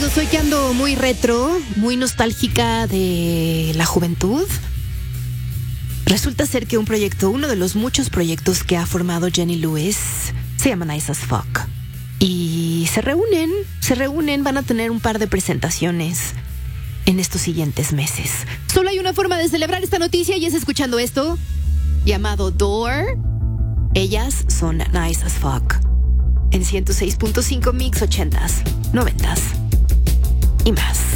amigos, hoy que ando muy retro, muy nostálgica de la juventud. Resulta ser que uno de los muchos proyectos que ha formado Jenny Lewis, se llama Nice as Fuck. Y se reúnen, van a tener un par de presentaciones en estos siguientes meses. Solo hay una forma de celebrar esta noticia y es escuchando esto, llamado Door. Ellas son Nice as Fuck. En 106.5 Mix 80s, 90s y más.